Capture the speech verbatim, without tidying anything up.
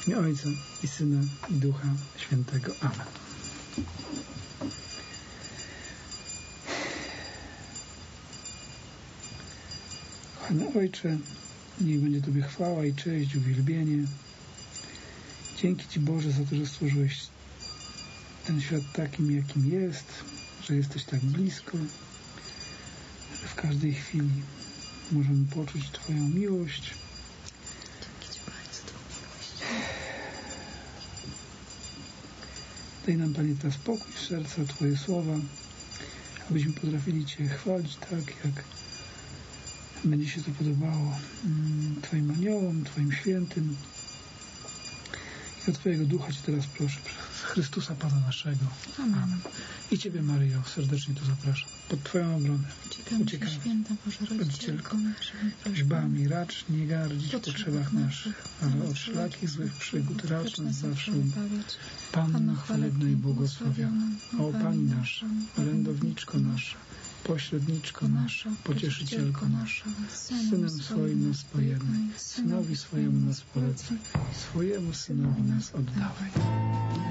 W imię Ojca i Syna i Ducha Świętego. Amen. Kochany Ojcze, niech będzie Tobie chwała i cześć, uwielbienie. Dzięki Ci, Boże, za to, że stworzyłeś ten świat takim, jakim jest, że jesteś tak blisko, że w każdej chwili możemy poczuć Twoją miłość. Dzięki Ci, Panie, za Twoją miłość. Daj nam, Panie, teraz spokój w serca, Twoje słowa, abyśmy potrafili Cię chwalić tak, jak będzie się to podobało Twoim aniołom, Twoim świętym. I o Twojego Ducha Cię teraz proszę, przez Chrystusa Pana naszego. Amen. Amen. I Ciebie, Maryjo, serdecznie tu zapraszam. Pod Twoją obronę. Uciekamy Ci, święta Boże Rodzicielko, prośbami racz nie gardzić w potrzebach naszych, ale od wszelakich złych przygód racz nas zawsze ubawiać. Panno chwalebna i błogosławiona, o Pani nasza, orędowniczko nasza, pośredniczko nasza, pocieszycielko nasza, Synem swoim nas pojednaj, Synowi swojemu nas polecaj, swojemu Synowi nas oddawaj.